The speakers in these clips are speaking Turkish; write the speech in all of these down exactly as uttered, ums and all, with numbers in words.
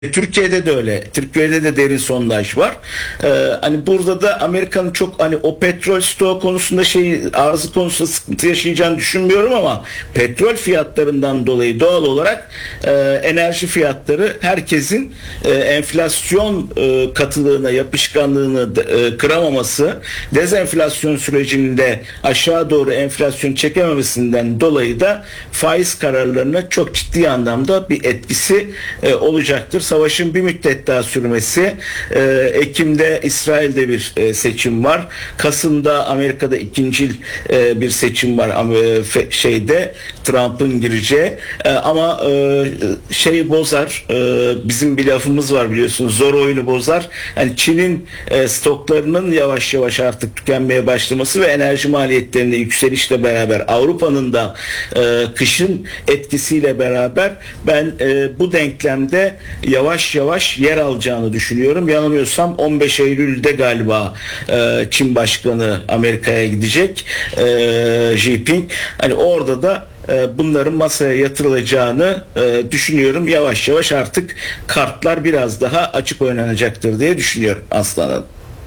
Türkiye'de de öyle. Türkiye'de de derin sondaj var. Ee, hani burada da Amerika'nın çok hani o petrol stoğu konusunda şey arzı konusunda sıkıntı yaşayacağını düşünmüyorum ama petrol fiyatlarından dolayı doğal olarak e, enerji fiyatları herkesin e, enflasyon e, katılığına, yapışkanlığını e, kıramaması, dezenflasyon sürecinde aşağı doğru enflasyon çekememesinden dolayı da faiz kararlarına çok ciddi anlamda bir etkisi e, olacaktır. Savaşın bir müddet daha sürmesi, e, Ekim'de İsrail'de bir e, seçim var. Kasım'da Amerika'da ikincil e, bir seçim var e, fe, şeyde Trump'ın gireceği e, ama e, şey bozar, e, bizim bir lafımız var biliyorsunuz, zor oyunu bozar. Yani Çin'in e, stoklarının yavaş yavaş artık tükenmeye başlaması ve enerji maliyetlerinde yükselişle beraber Avrupa'nın da e, kışın etkisiyle beraber ben e, bu denklemde yavaş yavaş yer alacağını düşünüyorum. Yanılmıyorsam on beş Eylül'de galiba e, Çin Başkanı Amerika'ya gidecek, e, Jinping. Hani orada da e, bunların masaya yatırılacağını e, düşünüyorum. Yavaş yavaş artık kartlar biraz daha açık oynanacaktır diye düşünüyorum Aslan Hanım.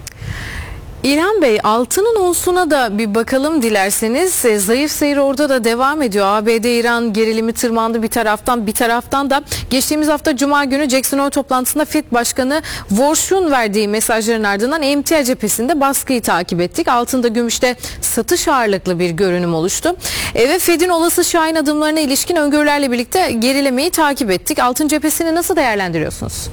İlhan Bey, altının onsuna da bir bakalım dilerseniz. E, zayıf seyir orada da devam ediyor. A B D-İran gerilimi tırmandı bir taraftan. Bir taraftan da geçtiğimiz hafta Cuma günü Jackson Hole toplantısında Fed Başkanı Warsh'un verdiği mesajların ardından emtia cephesinde baskıyı takip ettik. Altında, gümüşte satış ağırlıklı bir görünüm oluştu. E, ve Fed'in olası şahin adımlarına ilişkin öngörülerle birlikte gerilemeyi takip ettik. Altın cephesini nasıl değerlendiriyorsunuz?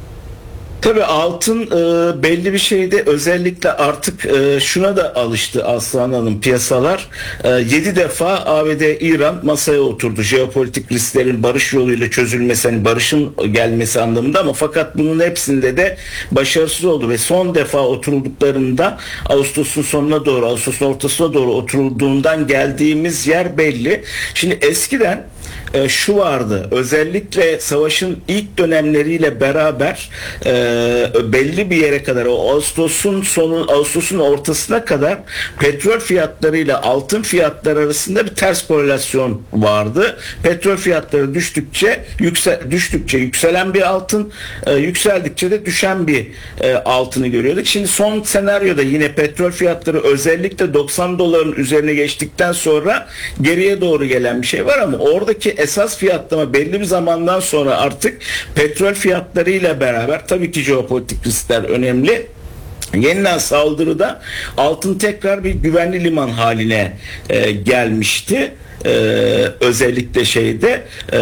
Tabii altın e, belli bir şeyde özellikle artık e, şuna da alıştı Aslan Hanım piyasalar. E, yedi defa A B D-İran masaya oturdu. Jeopolitik risklerin barış yoluyla çözülmesi, hani barışın gelmesi anlamında, ama fakat bunun hepsinde de başarısız oldu ve son defa oturulduklarında Ağustos'un sonuna doğru, Ağustos'un ortasına doğru oturulduğundan geldiğimiz yer belli. Şimdi eskiden e, şu vardı, özellikle savaşın ilk dönemleriyle beraber e, belli bir yere kadar, o Ağustos'un sonu, Ağustos'un ortasına kadar petrol fiyatlarıyla altın fiyatları arasında bir ters korelasyon vardı. Petrol fiyatları düştükçe yüksel, düştükçe yükselen bir altın, e, yükseldikçe de düşen bir e, altını görüyorduk. Şimdi son senaryoda yine petrol fiyatları özellikle doksan doların üzerine geçtikten sonra geriye doğru gelen bir şey var, ama oradaki esas fiyatlama belli bir zamandan sonra artık petrol fiyatlarıyla beraber, tabii ki jeopolitik riskler önemli, yeniden saldırıda altın tekrar bir güvenli liman haline e, gelmişti. Ee, özellikle şeyde e,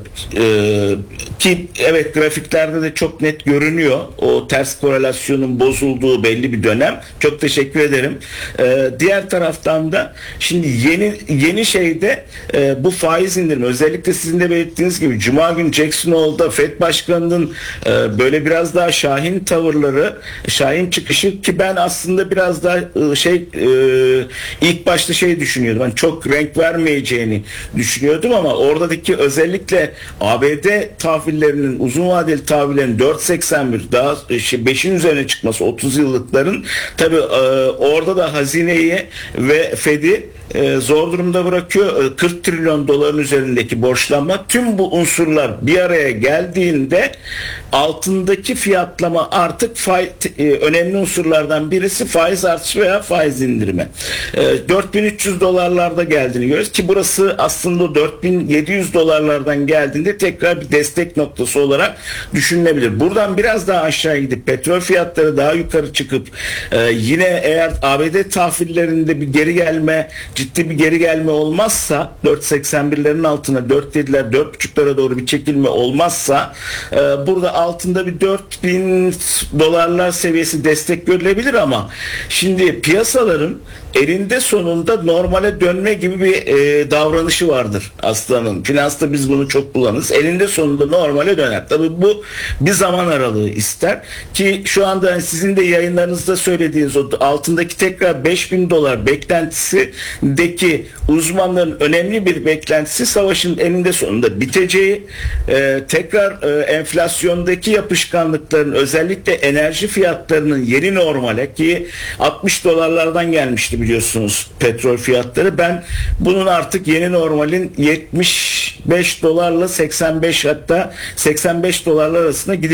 e, ki evet, grafiklerde de çok net görünüyor o ters korelasyonun bozulduğu belli bir dönem. Çok teşekkür ederim. Ee, diğer taraftan da şimdi yeni yeni şeyde e, bu faiz indirimi, özellikle sizin de belirttiğiniz gibi Cuma günü Jackson Hole'da Fed Başkanı'nın e, böyle biraz daha şahin tavırları, şahin çıkışı, ki ben aslında biraz daha e, şey e, ilk başta şey düşünüyordum, hani çok renk vermeyeceğini düşünüyordum, ama oradaki özellikle A B D tahvillerinin, uzun vadeli tahvillerinin dört seksen bir, daha beşin üzerine çıkması, otuz yıllıkların, tabi orada da hazineyi ve Fed'i e, zor durumda bırakıyor. E, kırk trilyon doların üzerindeki borçlanma, tüm bu unsurlar bir araya geldiğinde altındaki fiyatlama artık faiz, e, önemli unsurlardan birisi faiz artışı veya faiz indirimi. E, dört bin üç yüz dolarlarda geldiğini görüyoruz ki burası aslında dört bin yedi yüz dolarlardan geldiğinde tekrar bir destek noktası olarak düşünülebilir. Buradan biraz daha aşağı gidip petrol fiyatları daha yukarı çıkıp e, yine eğer A B D tahvillerinde bir geri gelme, ciddi bir geri gelme olmazsa, dört seksen birlerin altına, dört yediler dört buçuklara doğru bir çekilme olmazsa e, burada altında bir dört bin dolarlar seviyesi destek görülebilir, ama şimdi piyasaların elinde sonunda normale dönme gibi bir e, davranışı vardır aslanın. Finansta biz bunu çok kullanırız. Elinde sonunda normale döner. Tabii bu bir zaman aralığı ister ki şu anda sizin de yayınlarınızda söylediğiniz o altındaki tekrar beş bin dolar beklentisindeki uzmanların önemli bir beklentisi savaşın eninde sonunda biteceği, e, tekrar e, enflasyondaki yapışkanlıkların, özellikle enerji fiyatlarının yeni normale, ki altmış dolarlardan gelmişti biliyorsunuz petrol fiyatları. Ben bunun artık artık yeni normalin yetmiş beş dolarla seksen beş, hatta seksen beş dolarlar arasında gidip